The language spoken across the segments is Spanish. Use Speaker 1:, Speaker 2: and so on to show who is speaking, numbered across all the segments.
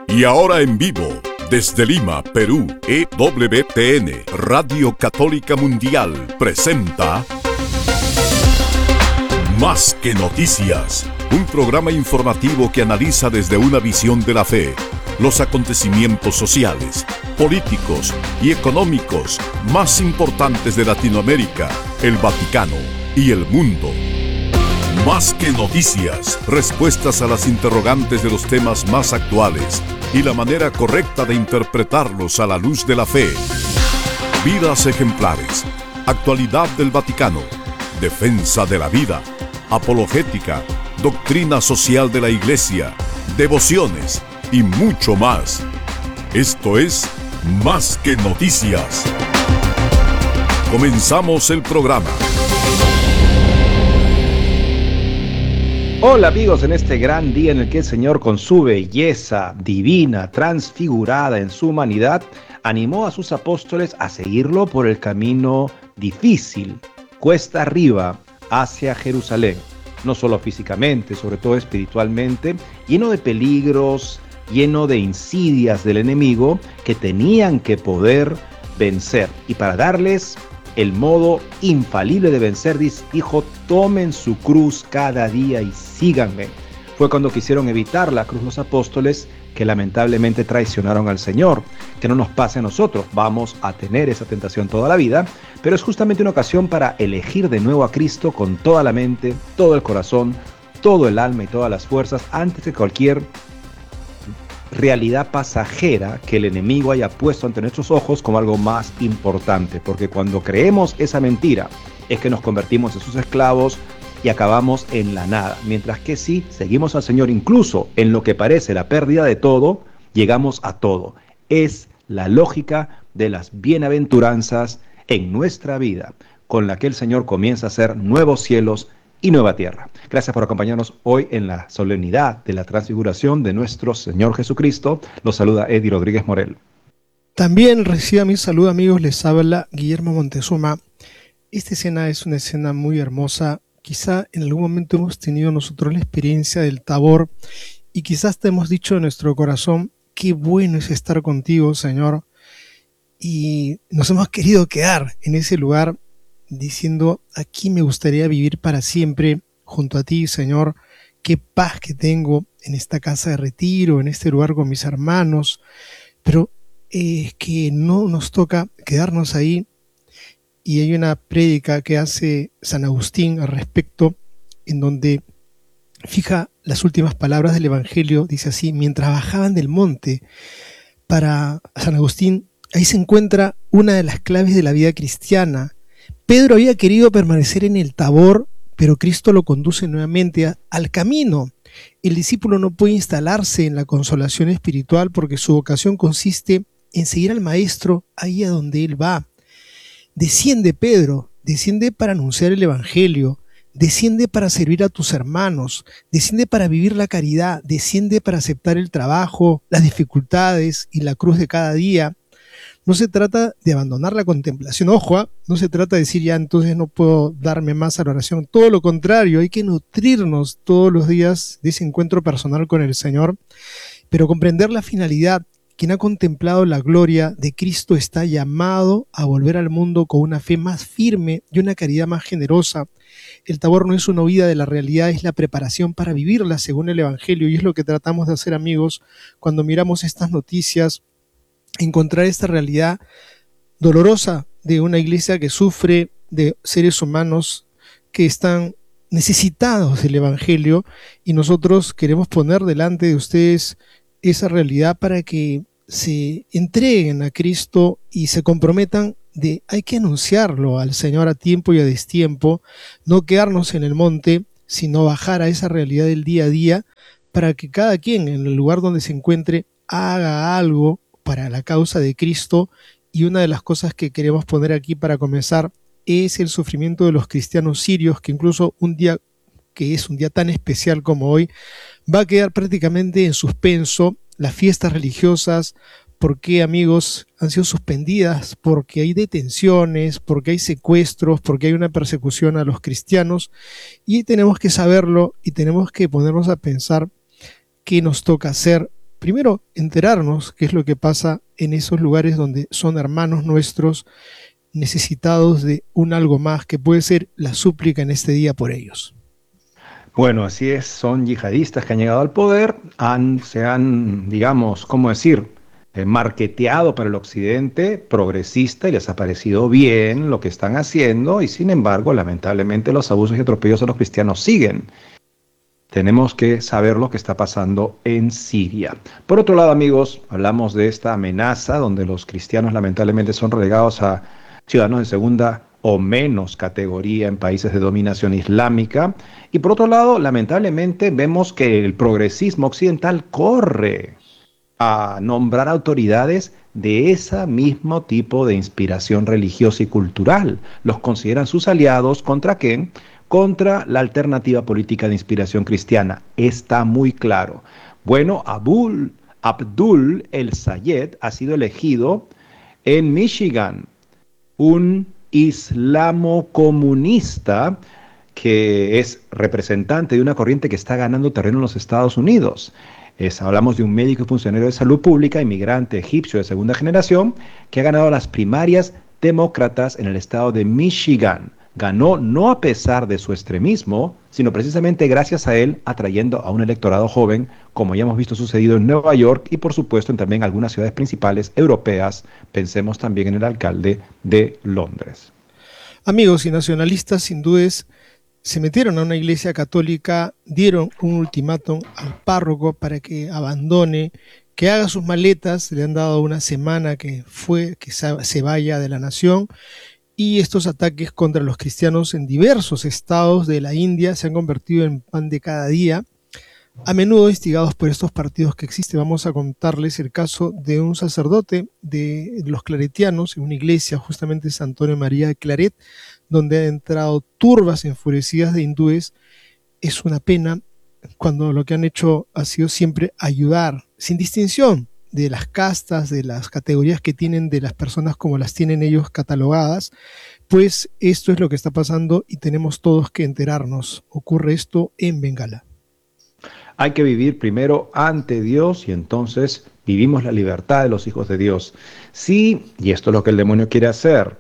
Speaker 1: Y ahora en vivo, desde Lima, Perú, EWTN, Radio Católica Mundial, presenta Más que Noticias, un programa informativo que analiza desde una visión de la fe los acontecimientos sociales, políticos y económicos más importantes de Latinoamérica, el Vaticano y el mundo. Más que noticias, respuestas a las interrogantes de los temas más actuales y la manera correcta de interpretarlos a la luz de la fe. Vidas ejemplares, actualidad del Vaticano, defensa de la vida, apologética, doctrina social de la Iglesia, devociones y mucho más. Esto es Más que Noticias. Comenzamos el programa.
Speaker 2: Hola amigos, en este gran día en el que el Señor, con su belleza divina, transfigurada en su humanidad, animó a sus apóstoles a seguirlo por el camino difícil, cuesta arriba, hacia Jerusalén. No solo físicamente, sobre todo espiritualmente, lleno de peligros, lleno de insidias del enemigo que tenían que poder vencer. Y para darles el modo infalible de vencer, dijo: tomen su cruz cada día y síganme. Fue cuando quisieron evitar la cruz los apóstoles, que lamentablemente traicionaron al Señor. Que no nos pase a nosotros, vamos a tener esa tentación toda la vida, pero es justamente una ocasión para elegir de nuevo a Cristo con toda la mente, todo el corazón, todo el alma y todas las fuerzas, antes de cualquier realidad pasajera que el enemigo haya puesto ante nuestros ojos como algo más importante, porque cuando creemos esa mentira es que nos convertimos en sus esclavos y acabamos en la nada, mientras que si seguimos al Señor incluso en lo que parece la pérdida de todo, llegamos a todo. Es la lógica de las bienaventuranzas en nuestra vida, con la que el Señor comienza a hacer nuevos cielos y nueva tierra. Gracias por acompañarnos hoy en la solemnidad de la transfiguración de nuestro Señor Jesucristo. Los saluda Eddie Rodríguez Morel.
Speaker 3: También reciba mi saludo, amigos. Les habla Guillermo Montezuma. Esta escena es una escena muy hermosa. Quizá en algún momento hemos tenido nosotros la experiencia del Tabor y quizás te hemos dicho en nuestro corazón: qué bueno es estar contigo, Señor. Y nos hemos querido quedar en ese lugar diciendo: aquí me gustaría vivir para siempre junto a ti, Señor. Qué paz que tengo en esta casa de retiro, en este lugar con mis hermanos. Pero es que no nos toca quedarnos ahí. Y hay una prédica que hace San Agustín al respecto, en donde fija las últimas palabras del Evangelio. Dice así: mientras bajaban del monte, para San Agustín, ahí se encuentra una de las claves de la vida cristiana. Pedro había querido permanecer en el Tabor, pero Cristo lo conduce nuevamente al camino. El discípulo no puede instalarse en la consolación espiritual porque su vocación consiste en seguir al Maestro ahí a donde Él va. Desciende, Pedro, desciende para anunciar el Evangelio, desciende para servir a tus hermanos, desciende para vivir la caridad, desciende para aceptar el trabajo, las dificultades y la cruz de cada día. No se trata de abandonar la contemplación, ojo, no se trata de decir: ya entonces no puedo darme más a la oración. Todo lo contrario, hay que nutrirnos todos los días de ese encuentro personal con el Señor, pero comprender la finalidad. Quien ha contemplado la gloria de Cristo está llamado a volver al mundo con una fe más firme y una caridad más generosa. El Tabor no es una huida de la realidad, es la preparación para vivirla según el Evangelio, y es lo que tratamos de hacer, amigos, cuando miramos estas noticias. Encontrar esta realidad dolorosa de una iglesia que sufre, de seres humanos que están necesitados del Evangelio, y nosotros queremos poner delante de ustedes esa realidad para que se entreguen a Cristo y se comprometan de: hay que anunciarlo al Señor a tiempo y a destiempo, no quedarnos en el monte, sino bajar a esa realidad del día a día, para que cada quien en el lugar donde se encuentre haga algo para la causa de Cristo. Y una de las cosas que queremos poner aquí para comenzar es el sufrimiento de los cristianos sirios, que incluso un día que es un día tan especial como hoy, va a quedar prácticamente en suspenso. Las fiestas religiosas, ¿por qué, amigos?, han sido suspendidas? Porque hay detenciones, porque hay secuestros, porque hay una persecución a los cristianos, y tenemos que saberlo y tenemos que ponernos a pensar qué nos toca hacer primero enterarnos qué es lo que pasa en esos lugares donde son hermanos nuestros necesitados de un algo más que puede ser la súplica en este día por ellos.
Speaker 2: Bueno, así es, son yihadistas que han llegado al poder, se han, digamos, ¿cómo decir? Marketeado para el occidente progresista y les ha parecido bien lo que están haciendo y sin embargo, lamentablemente, los abusos y atropellos a los cristianos siguen. Tenemos que saber lo que está pasando en Siria. Por otro lado, amigos, hablamos de esta amenaza donde los cristianos lamentablemente son relegados a ciudadanos de segunda o menos categoría en países de dominación islámica. Y por otro lado, lamentablemente vemos que el progresismo occidental corre a nombrar autoridades de ese mismo tipo de inspiración religiosa y cultural. Los consideran sus aliados. ¿Contra qué? Contra la alternativa política de inspiración cristiana. Está muy claro. Bueno, Abdul El Sayed ha sido elegido en Michigan, un islamo comunista que es representante de una corriente que está ganando terreno en los Estados Unidos. Hablamos de un médico y funcionario de salud pública, inmigrante egipcio de segunda generación, que ha ganado las primarias demócratas en el estado de Michigan. Ganó no a pesar de su extremismo, sino precisamente gracias a él, atrayendo a un electorado joven, como ya hemos visto sucedido en Nueva York y por supuesto en también algunas ciudades principales europeas. Pensemos también en el alcalde de Londres.
Speaker 3: Amigos y nacionalistas hindúes se metieron a una iglesia católica, dieron un ultimátum al párroco para que abandone, que haga sus maletas, le han dado una semana que se vaya de la nación. Y estos ataques contra los cristianos en diversos estados de la India se han convertido en pan de cada día, a menudo instigados por estos partidos que existen. Vamos a contarles el caso de un sacerdote de los claretianos en una iglesia, justamente San Antonio María de Claret, donde han entrado turbas enfurecidas de hindúes. Es una pena cuando lo que han hecho ha sido siempre ayudar, sin distinción de las castas, de las categorías que tienen, de las personas como las tienen ellos catalogadas. Pues esto es lo que está pasando y tenemos todos que enterarnos. Ocurre esto en Bengala.
Speaker 2: Hay que vivir primero ante Dios y entonces vivimos la libertad de los hijos de Dios. Sí, y esto es lo que el demonio quiere hacer,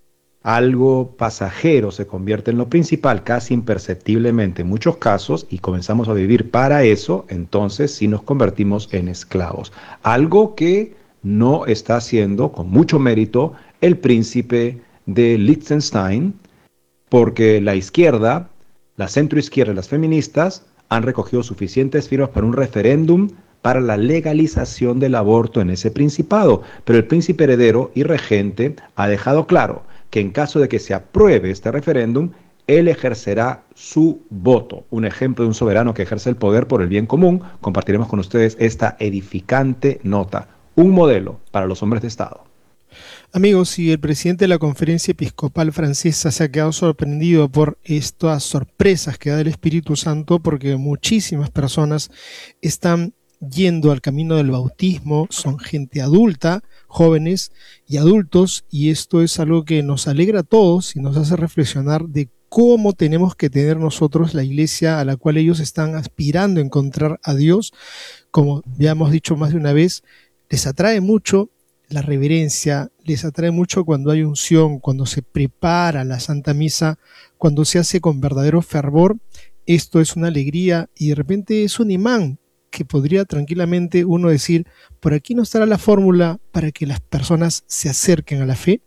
Speaker 2: algo pasajero se convierte en lo principal casi imperceptiblemente en muchos casos y comenzamos a vivir para eso, entonces sí nos convertimos en esclavos. Algo que no está haciendo con mucho mérito el príncipe de Liechtenstein, porque la izquierda, la centroizquierda y las feministas han recogido suficientes firmas para un referéndum para la legalización del aborto en ese principado, pero el príncipe heredero y regente ha dejado claro que en caso de que se apruebe este referéndum, él ejercerá su voto. Un ejemplo de un soberano que ejerce el poder por el bien común. Compartiremos con ustedes esta edificante nota, un modelo para los hombres de Estado.
Speaker 3: Amigos, si el presidente de la Conferencia Episcopal Francesa se ha quedado sorprendido por estas sorpresas que da el Espíritu Santo, porque muchísimas personas están yendo al camino del bautismo, son gente adulta, jóvenes y adultos, y esto es algo que nos alegra a todos y nos hace reflexionar de cómo tenemos que tener nosotros la iglesia a la cual ellos están aspirando a encontrar a Dios. Como ya hemos dicho más de una vez, les atrae mucho la reverencia, les atrae mucho cuando hay unción, cuando se prepara la Santa Misa, cuando se hace con verdadero fervor. Esto es una alegría y de repente es un imán que podría tranquilamente uno decir, por aquí no estará la fórmula para que las personas se acerquen a la fe.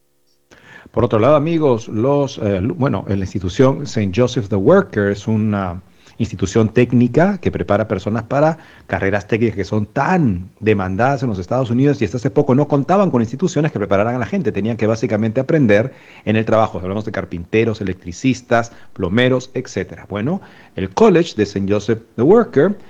Speaker 2: Por otro lado, amigos, la institución St. Joseph the Worker es una institución técnica que prepara personas para carreras técnicas que son tan demandadas en los Estados Unidos y hasta hace poco no contaban con instituciones que prepararan a la gente, tenían que básicamente aprender en el trabajo. Hablamos de carpinteros, electricistas, plomeros, etc. Bueno, el College de St. Joseph the Worker